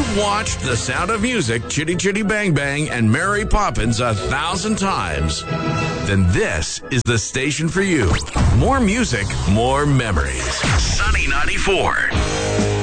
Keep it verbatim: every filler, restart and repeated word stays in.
you've watched The Sound of Music, Chitty Chitty Bang Bang, and Mary Poppins a thousand times, then this is the station for you. More music, more memories. Sunny ninety-four.